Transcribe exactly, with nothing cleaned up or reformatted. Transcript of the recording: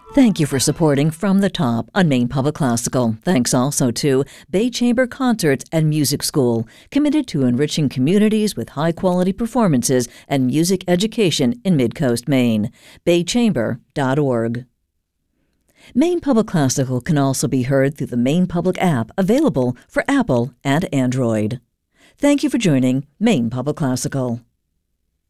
Thank you for supporting From the Top on Maine Public Classical. Thanks also to Bay Chamber Concerts and Music School, committed to enriching communities with high-quality performances and music education in Mid-Coast, Maine. bay chamber dot org. Maine Public Classical can also be heard through the Maine Public app, available for Apple and Android. Thank you for joining Maine Public Classical.